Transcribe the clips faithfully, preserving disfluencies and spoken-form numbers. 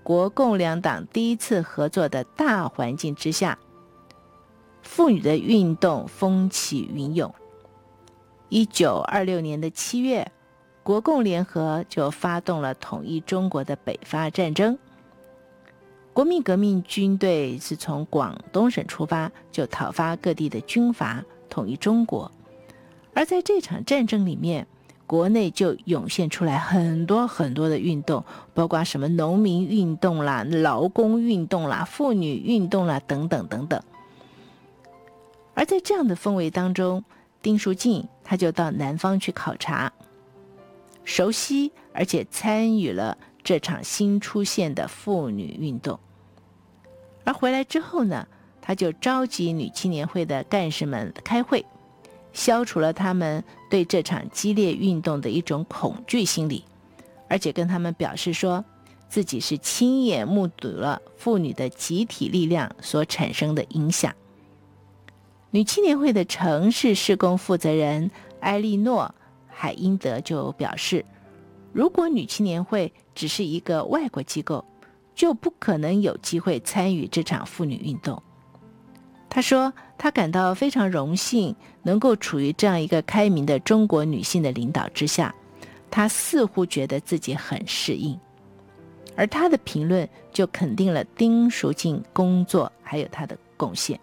国共两党第一次合作的大环境之下，妇女的运动风起云涌。一九二六年的七月，国共联合就发动了统一中国的北伐战争。国民革命军队是从广东省出发，就讨伐各地的军阀，统一中国。而在这场战争里面，国内就涌现出来很多很多的运动，包括什么农民运动啦、劳工运动啦、妇女运动啦等等等等。而在这样的氛围当中，丁书尽他就到南方去考察，熟悉而且参与了这场新出现的妇女运动。而回来之后呢，他就召集女青年会的干事们开会，消除了他们对这场激烈运动的一种恐惧心理，而且跟他们表示说，自己是亲眼目睹了妇女的集体力量所产生的影响。女青年会的城市事工负责人埃莉诺·海因德就表示，如果女青年会只是一个外国机构，就不可能有机会参与这场妇女运动。他说，他感到非常荣幸能够处于这样一个开明的中国女性的领导之下，他似乎觉得自己很适应。而他的评论就肯定了丁淑尽工作还有他的贡献。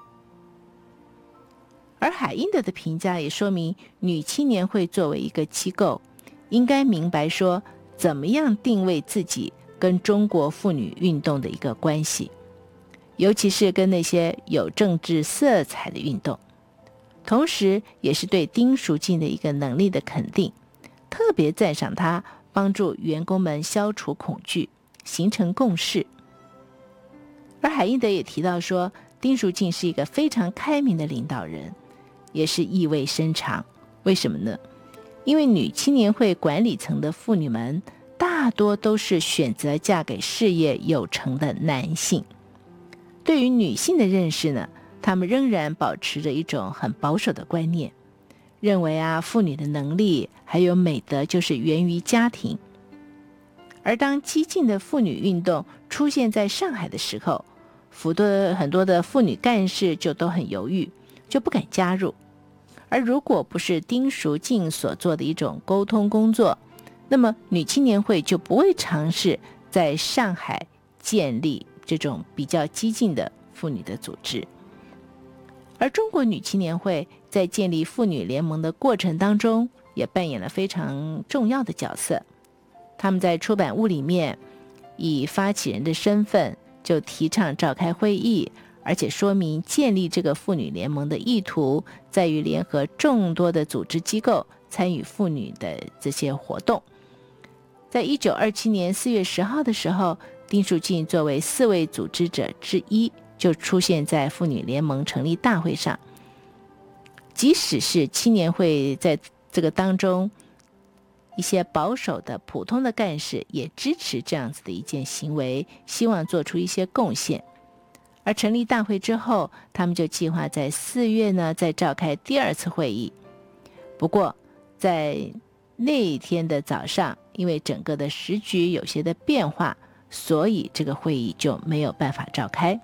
而海因德的评价也说明，女青年会作为一个机构，应该明白说怎么样定位自己跟中国妇女运动的一个关系，尤其是跟那些有政治色彩的运动，同时也是对丁淑尽的一个能力的肯定，特别赞赏他帮助员工们消除恐惧，形成共识。而海因德也提到说，丁淑尽是一个非常开明的领导人，也是意味深长。为什么呢？因为女青年会管理层的妇女们大多都是选择嫁给事业有成的男性，对于女性的认识呢，他们仍然保持着一种很保守的观念，认为啊，妇女的能力还有美德就是源于家庭。而当激进的妇女运动出现在上海的时候，很多很多的妇女干事就都很犹豫，就不敢加入。而如果不是丁淑尽所做的一种沟通工作，那么女青年会就不会尝试在上海建立这种比较激进的妇女的组织。而中国女青年会在建立妇女联盟的过程当中，也扮演了非常重要的角色。他们在出版物里面以发起人的身份就提倡召开会议，而且说明建立这个妇女联盟的意图在于联合众多的组织机构参与妇女的这些活动。在一九二七年四月十号的时候，丁淑尽作为四位组织者之一就出现在妇女联盟成立大会上。即使是青年会在这个当中，一些保守的普通的干事也支持这样子的一件行为，希望做出一些贡献。而成立大会之后，他们就计划在四月呢再召开第二次会议。不过在那一天的早上，因为整个的时局有些的变化，所以这个会议就没有办法召开。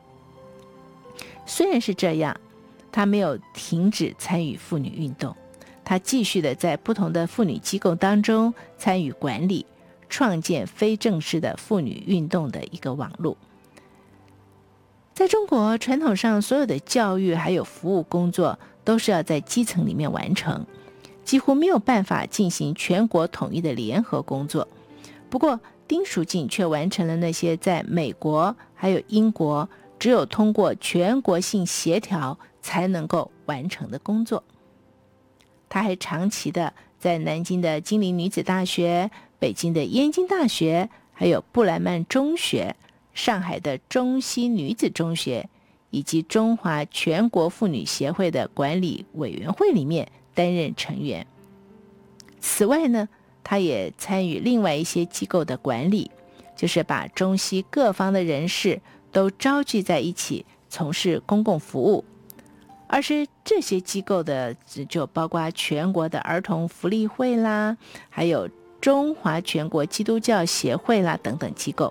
虽然是这样，他没有停止参与妇女运动，他继续的在不同的妇女机构当中参与管理，创建非正式的妇女运动的一个网络。在中国传统上，所有的教育还有服务工作都是要在基层里面完成，几乎没有办法进行全国统一的联合工作。不过丁淑尽却完成了那些在美国还有英国只有通过全国性协调才能够完成的工作。他还长期的在南京的金陵女子大学、北京的燕京大学，还有布莱曼中学、上海的中西女子中学以及中华全国妇女协会的管理委员会里面担任成员。此外呢，他也参与另外一些机构的管理，就是把中西各方的人士都召集在一起从事公共服务。而是这些机构的就包括全国的儿童福利会啦，还有中华全国基督教协会啦等等机构。